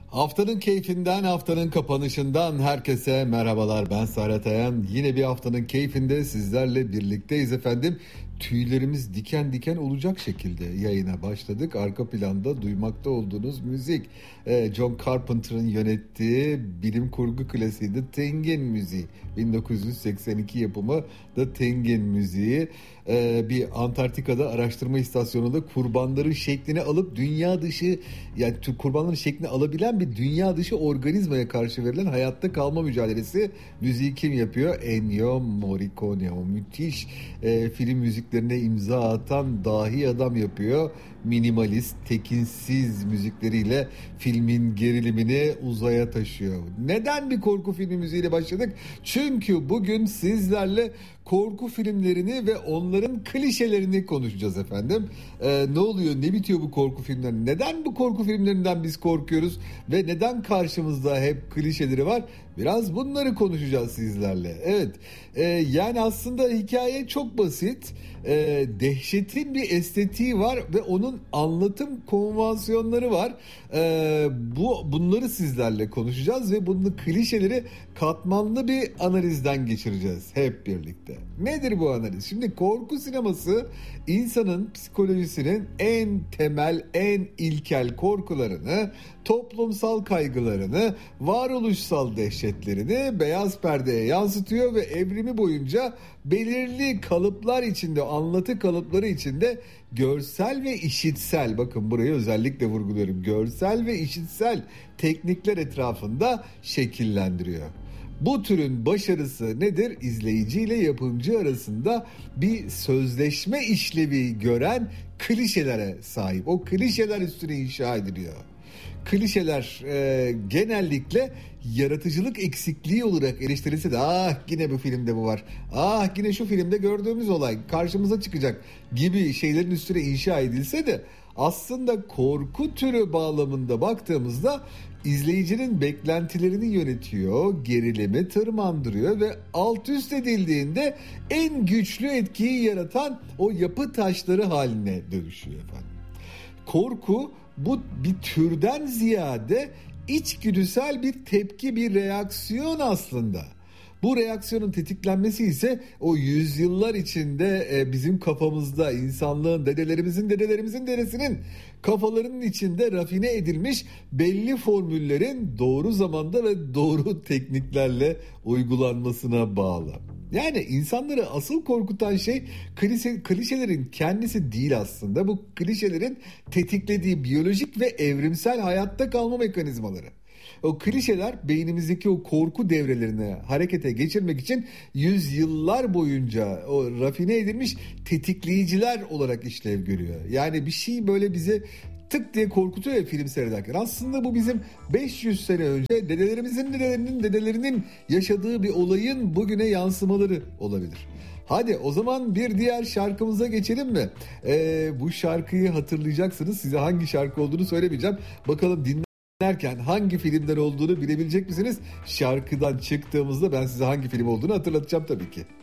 Haftanın keyfinden, haftanın kapanışından herkese merhabalar. Ben Serhat Ayan. Yine bir haftanın keyfinde sizlerle birlikteyiz efendim. Tüylerimiz diken diken olacak şekilde yayına başladık. Arka planda duymakta olduğunuz müzik John Carpenter'ın yönettiği bilim kurgu klasiği The Thing'in müziği. 1982 yapımı The Thing'in müziği. Bir Antarktika'da araştırma istasyonunda kurbanların şeklini alıp dünya dışı, yani kurbanların şeklini alabilen bir dünya dışı organizmaya karşı verilen hayatta kalma mücadelesi. Müziği kim yapıyor? Ennio Morricone. O müthiş film müziklerine imza atan dahi adam yapıyor. Minimalist, tekinsiz müzikleriyle filmin gerilimini uzaya taşıyor. Neden bir korku filmi müziğiyle başladık? Çünkü bugün sizlerle korku filmlerini ve onların klişelerini konuşacağız efendim. Ne oluyor, ne bitiyor bu korku filmleri? Neden bu korku filmlerinden biz korkuyoruz? Ve neden karşımızda hep klişeleri var? Biraz bunları konuşacağız sizlerle. Evet, yani aslında hikaye çok basit. Dehşetin bir estetiği var ve onun anlatım konvansiyonları var. Bunları sizlerle konuşacağız ve bunun klişeleri katmanlı bir analizden geçireceğiz hep birlikte. Nedir bu analiz? Şimdi korku sineması insanın psikolojisinin en temel, en ilkel korkularını, toplumsal kaygılarını, varoluşsal dehşetlerini beyaz perdeye yansıtıyor ve evrimi boyunca belirli kalıplar içinde, anlatı kalıpları içinde görsel ve işitsel, bakın burayı özellikle vurguluyorum, görsel ve işitsel teknikler etrafında şekillendiriyor. Bu türün başarısı nedir? İzleyici ile yapımcı arasında bir sözleşme işlevi gören klişelere sahip. O klişeler üstüne inşa ediliyor. Klişeler genellikle yaratıcılık eksikliği olarak eleştirilse de yine bu filmde bu var, yine şu filmde gördüğümüz olay karşımıza çıkacak gibi şeylerin üstüne inşa edilse de aslında korku türü bağlamında baktığımızda izleyicinin beklentilerini yönetiyor, gerilimi tırmandırıyor ve alt üst edildiğinde en güçlü etkiyi yaratan o yapı taşları haline dönüşüyor efendim. Korku bu bir türden ziyade içgüdüsel bir tepki, bir reaksiyon aslında. Bu reaksiyonun tetiklenmesi ise o yüzyıllar içinde bizim kafamızda, insanlığın, dedelerimizin dedesinin kafalarının içinde rafine edilmiş belli formüllerin doğru zamanda ve doğru tekniklerle uygulanmasına bağlı. Yani insanları asıl korkutan şey klişelerin kendisi değil aslında. Bu klişelerin tetiklediği biyolojik ve evrimsel hayatta kalma mekanizmaları. O klişeler beynimizdeki o korku devrelerini harekete geçirmek için yüzyıllar boyunca o rafine edilmiş tetikleyiciler olarak işlev görüyor. Yani bir şey böyle bize tık diye korkutuyor ya film seyrederken. Aslında bu bizim 500 sene önce dedelerinin yaşadığı bir olayın bugüne yansımaları olabilir. Hadi o zaman bir diğer şarkımıza geçelim mi? Bu şarkıyı hatırlayacaksınız. Size hangi şarkı olduğunu söylemeyeceğim. Bakalım dinlerken hangi filmden olduğunu bilebilecek misiniz? Şarkıdan çıktığımızda ben size hangi film olduğunu hatırlatacağım tabii ki.